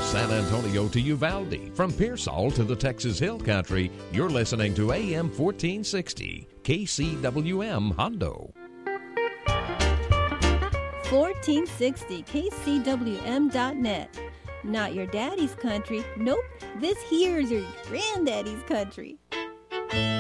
San Antonio to Uvalde, from Pearsall to the Texas Hill Country, you're listening to AM 1460, KCWM Hondo. 1460 KCWM.net. Not your daddy's country. Nope, this here's your granddaddy's country.